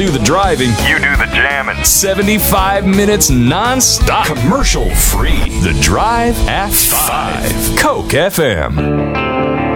do the driving. You do the jamming. 75 minutes non-stop. Commercial free. The Drive at 5. Coke FM.